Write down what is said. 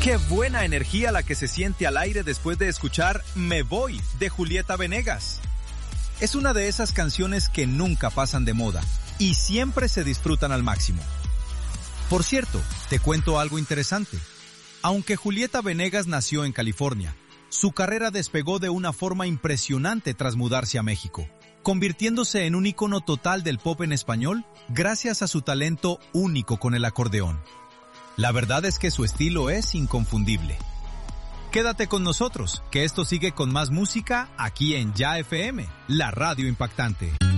Qué buena energía la que se siente al aire después de escuchar Me Voy de Julieta Venegas. Es una de esas canciones que nunca pasan de moda y siempre se disfrutan al máximo. Por cierto, te cuento algo interesante. Aunque Julieta Venegas nació en California, su carrera despegó de una forma impresionante tras mudarse a México, convirtiéndose en un ícono total del pop en español gracias a su talento único con el acordeón. La verdad es que su estilo es inconfundible. Quédate con nosotros, que esto sigue con más música aquí en Ya FM, la radio impactante.